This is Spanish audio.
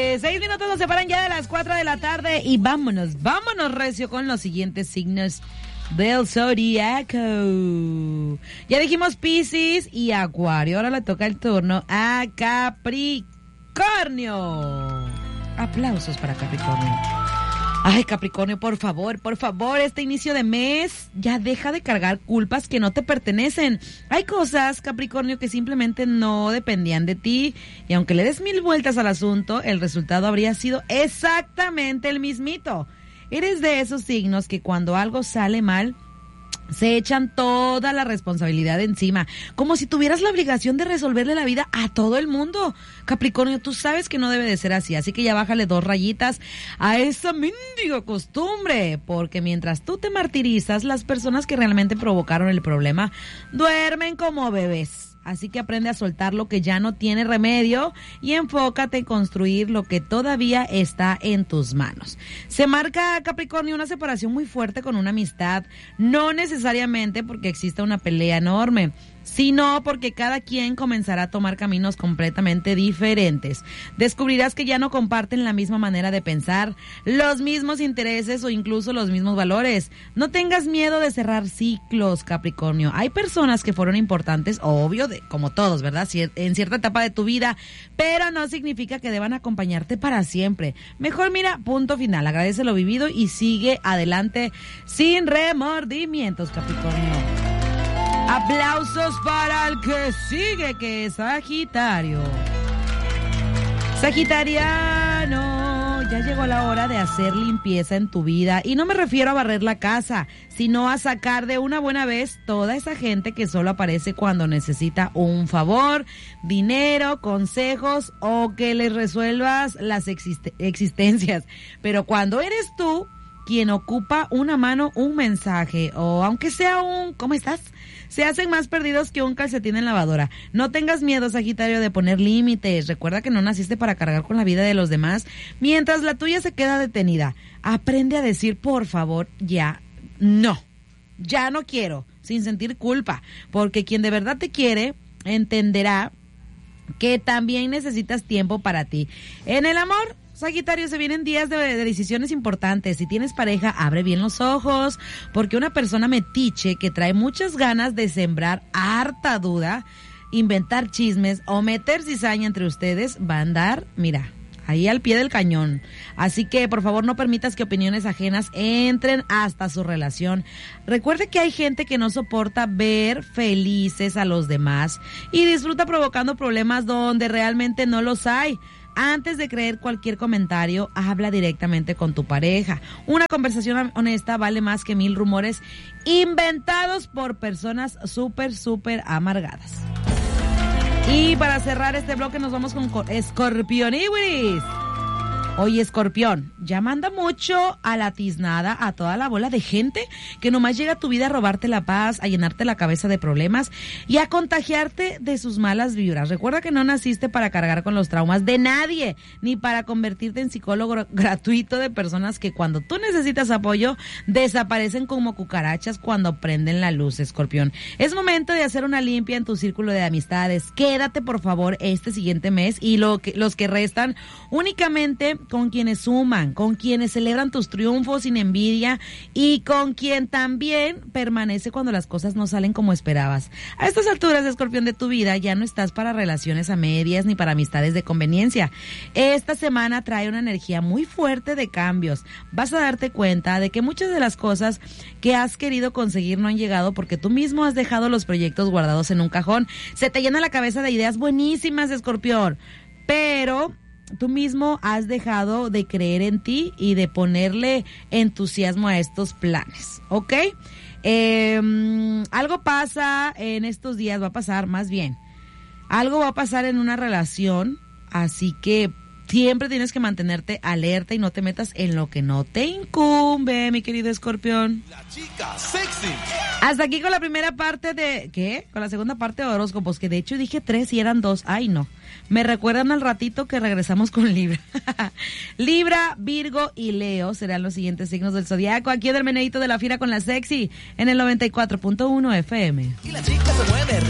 6 minutos nos separan ya de las 4 de la tarde y vámonos recio con los siguientes signos del zodiaco. Ya dijimos Piscis y Acuario, ahora le toca el turno a Capricornio. Aplausos para Capricornio. Ay, Capricornio, por favor, este inicio de mes ya deja de cargar culpas que no te pertenecen. Hay cosas, Capricornio, que simplemente no dependían de ti y aunque le des 1000 vueltas al asunto, el resultado habría sido exactamente el mismito. Eres de esos signos que cuando algo sale mal, se echan toda la responsabilidad encima, como si tuvieras la obligación de resolverle la vida a todo el mundo. Capricornio, tú sabes que no debe de ser así que ya bájale 2 rayitas a esa mendiga costumbre, porque mientras tú te martirizas, las personas que realmente provocaron el problema duermen como bebés. Así que aprende a soltar lo que ya no tiene remedio y enfócate en construir lo que todavía está en tus manos. Se marca, Capricornio, una separación muy fuerte con una amistad, no necesariamente porque exista una pelea enorme, sino porque cada quien comenzará a tomar caminos completamente diferentes. Descubrirás que ya no comparten la misma manera de pensar, los mismos intereses o incluso los mismos valores. No tengas miedo de cerrar ciclos, Capricornio. Hay personas que fueron importantes, obvio, como todos, ¿verdad? En cierta etapa de tu vida, pero no significa que deban acompañarte para siempre. Mejor mira, punto final, agradece lo vivido y sigue adelante sin remordimientos, Capricornio. Aplausos para el que sigue, que es Sagitario. Sagitariano, ya llegó la hora de hacer limpieza en tu vida. Y no me refiero a barrer la casa, sino a sacar de una buena vez toda esa gente que solo aparece cuando necesita un favor, dinero, consejos o que les resuelvas las existencias. Pero cuando eres tú quien ocupa una mano, un mensaje o aunque sea un ¿cómo estás?, se hacen más perdidos que un calcetín en lavadora. No tengas miedo, Sagitario, de poner límites. Recuerda que no naciste para cargar con la vida de los demás mientras la tuya se queda detenida. Aprende a decir, por favor, ya no quiero, sin sentir culpa, porque quien de verdad te quiere entenderá que también necesitas tiempo para ti. En el amor, Sagitario, se vienen días de decisiones importantes. Si tienes pareja, abre bien los ojos, porque una persona metiche que trae muchas ganas de sembrar harta duda, inventar chismes o meter cizaña entre ustedes, va a andar, mira, ahí al pie del cañón. Así que, por favor, no permitas que opiniones ajenas entren hasta su relación. Recuerde que hay gente que no soporta ver felices a los demás y disfruta provocando problemas donde realmente no los hay. Antes de creer cualquier comentario, habla directamente con tu pareja. Una conversación honesta vale más que 1000 rumores inventados por personas súper amargadas. Y para cerrar este bloque nos vamos con Escorpión Iwiris. Oye, Escorpión, ya manda mucho a la tiznada a toda la bola de gente que nomás llega a tu vida a robarte la paz, a llenarte la cabeza de problemas y a contagiarte de sus malas vibras. Recuerda que no naciste para cargar con los traumas de nadie, ni para convertirte en psicólogo gratuito de personas que cuando tú necesitas apoyo desaparecen como cucarachas cuando prenden la luz, Escorpión. Es momento de hacer una limpia en tu círculo de amistades. Quédate, por favor, este siguiente mes y los que restan únicamente con quienes suman, con quienes celebran tus triunfos sin envidia y con quien también permanece cuando las cosas no salen como esperabas. A estas alturas, Escorpión, de tu vida ya no estás para relaciones a medias ni para amistades de conveniencia. Esta semana trae una energía muy fuerte de cambios. Vas a darte cuenta de que muchas de las cosas que has querido conseguir no han llegado porque tú mismo has dejado los proyectos guardados en un cajón. Se te llena la cabeza de ideas buenísimas, Escorpión, pero tú mismo has dejado de creer en ti y de ponerle entusiasmo a estos planes, ¿ok? Algo pasa en estos días, va a pasar más bien. Algo va a pasar en una relación, así que siempre tienes que mantenerte alerta y no te metas en lo que no te incumbe, mi querido Escorpión. La chica sexy. Hasta aquí con la primera parte de... ¿Qué? Con la segunda parte de horóscopos, que de hecho dije 3 y eran 2. Ay, no. Me recuerdan al ratito que regresamos con Libra. Libra, Virgo y Leo serán los siguientes signos del zodiaco. Aquí en el Meneíto de la Fiera con la Sexy en el 94.1 FM. Y la chica se mueve